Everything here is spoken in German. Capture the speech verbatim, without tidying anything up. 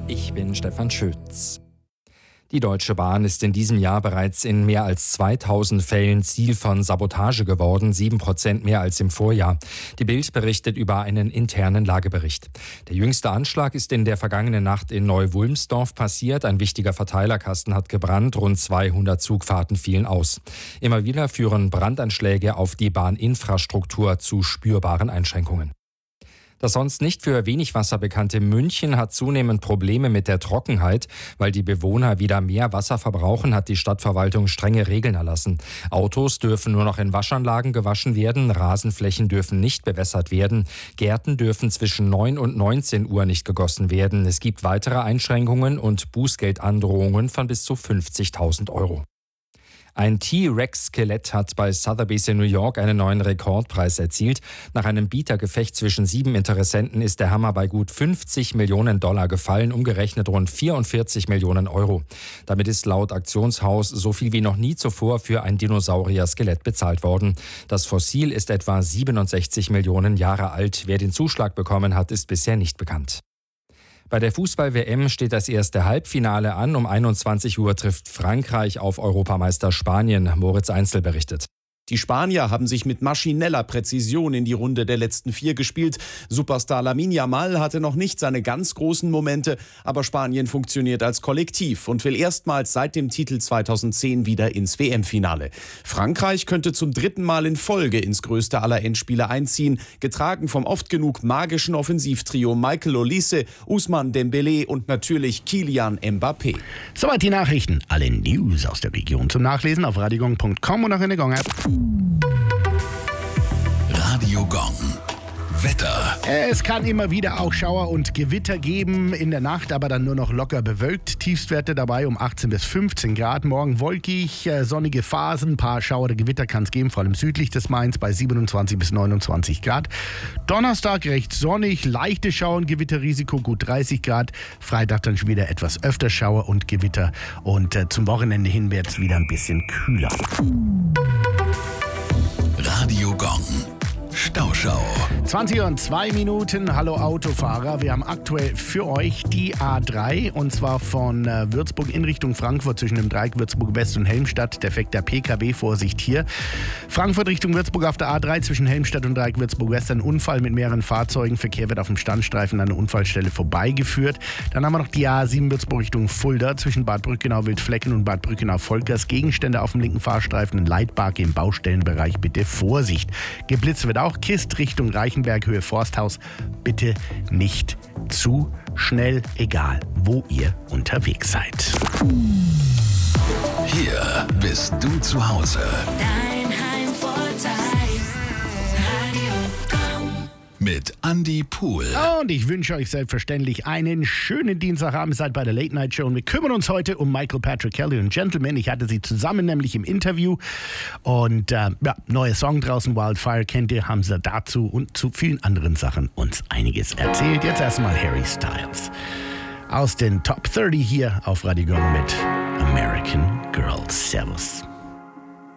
Ich bin Stefan Schütz. Die Deutsche Bahn ist in diesem Jahr bereits in mehr als zweitausend Fällen Ziel von Sabotage geworden, sieben Prozent mehr als im Vorjahr. Die Bild berichtet über einen internen Lagebericht. Der jüngste Anschlag ist in der vergangenen Nacht in Neu-Wulmsdorf passiert. Ein wichtiger Verteilerkasten hat gebrannt, rund zweihundert Zugfahrten fielen aus. Immer wieder führen Brandanschläge auf die Bahninfrastruktur zu spürbaren Einschränkungen. Das sonst nicht für wenig Wasser bekannte München hat zunehmend Probleme mit der Trockenheit. Weil die Bewohner wieder mehr Wasser verbrauchen, hat die Stadtverwaltung strenge Regeln erlassen. Autos dürfen nur noch in Waschanlagen gewaschen werden, Rasenflächen dürfen nicht bewässert werden, Gärten dürfen zwischen neun und neunzehn Uhr nicht gegossen werden. Es gibt weitere Einschränkungen und Bußgeldandrohungen von bis zu fünfzigtausend Euro. Ein T-Rex-Skelett hat bei Sotheby's in New York einen neuen Rekordpreis erzielt. Nach einem Bietergefecht zwischen sieben Interessenten ist der Hammer bei gut fünfzig Millionen Dollar gefallen, umgerechnet rund vierundvierzig Millionen Euro. Damit ist laut Auktionshaus so viel wie noch nie zuvor für ein Dinosaurier-Skelett bezahlt worden. Das Fossil ist etwa siebenundsechzig Millionen Jahre alt. Wer den Zuschlag bekommen hat, ist bisher nicht bekannt. Bei der Fußball-W M steht das erste Halbfinale an. Um einundzwanzig Uhr trifft Frankreich auf Europameister Spanien. Moritz Einzel berichtet. Die Spanier haben sich mit maschineller Präzision in die Runde der letzten vier gespielt. Superstar Lamine Yamal hatte noch nicht seine ganz großen Momente, aber Spanien funktioniert als Kollektiv und will erstmals seit dem Titel zweitausendzehn wieder ins W M-Finale. Frankreich könnte zum dritten Mal in Folge ins größte aller Endspiele einziehen, getragen vom oft genug magischen Offensivtrio Michael Olise, Ousmane Dembélé und natürlich Kylian Mbappé. Soweit die Nachrichten. Alle News aus der Region zum Nachlesen auf radiogong punkt com und auch in der Gong-App. Radio Gong. Wetter. Es kann immer wieder auch Schauer und Gewitter geben, in der Nacht aber dann nur noch locker bewölkt. Tiefstwerte dabei um achtzehn bis fünfzehn Grad. Morgen wolkig, sonnige Phasen, ein paar Schauer oder Gewitter kann es geben, vor allem südlich des Mains bei siebenundzwanzig bis neunundzwanzig Grad. Donnerstag recht sonnig, leichte Schauer und Gewitterrisiko, gut dreißig Grad. Freitag dann schon wieder etwas öfter Schauer und Gewitter und äh, zum Wochenende hin wird es wieder ein bisschen kühler. Radio Gong. Stauschau. zwanzig Uhr und zwei Minuten. Hallo Autofahrer. Wir haben aktuell für euch die A drei und zwar von äh, Würzburg in Richtung Frankfurt zwischen dem Dreieck Würzburg West und Helmstadt. Defekter P K W, Vorsicht hier. Frankfurt Richtung Würzburg auf der A drei zwischen Helmstadt und Dreieck Würzburg West. Ein Unfall mit mehreren Fahrzeugen. Verkehr wird auf dem Standstreifen an der Unfallstelle vorbeigeführt. Dann haben wir noch die A sieben Würzburg Richtung Fulda zwischen Bad Brückenau Wildflecken und Bad Brückenau Volkers. Gegenstände auf dem linken Fahrstreifen. Leitbarke im Baustellenbereich. Bitte Vorsicht. Geblitzt wird auch Kist Richtung Reichenberg, Höhe Forsthaus. Bitte nicht zu schnell, egal wo ihr unterwegs seid. Hier bist du zu Hause. Dein Heimvorteil. Radio Gong. Mit Andi Pohl. Und ich wünsche euch selbstverständlich einen schönen Dienstagabend. Seid bei der Late Night Show und wir kümmern uns heute um Michael Patrick Kelly und Gentleman. Ich hatte sie zusammen nämlich im Interview und äh, ja, neuer Song draußen, Wildfire kennt ihr, haben sie dazu und zu vielen anderen Sachen uns einiges erzählt. Jetzt erstmal Harry Styles aus den Top dreißig hier auf Radio Gong mit American Girl. Servus.